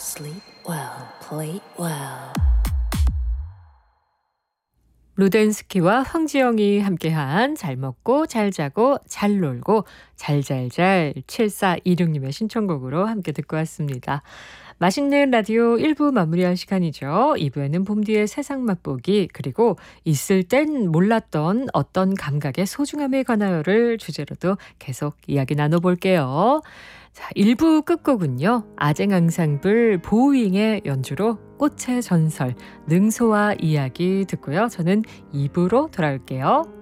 Sleep well, play well. 루덴스키와 황지영이 함께한 잘 먹고 잘 자고 잘 놀고 잘잘잘 7426님의 신청곡으로 함께 듣고 왔습니다. 맛있는 라디오 1부 마무리할 시간이죠. 2부에는 봄뒤의 세상 맛보기 그리고 있을 땐 몰랐던 어떤 감각의 소중함에 관하여를 주제로도 계속 이야기 나눠볼게요. 자, 1부 끝곡은요. 아쟁앙상블 보잉의 연주로 꽃의 전설 능소와 이야기 듣고요. 저는 2부로 돌아올게요.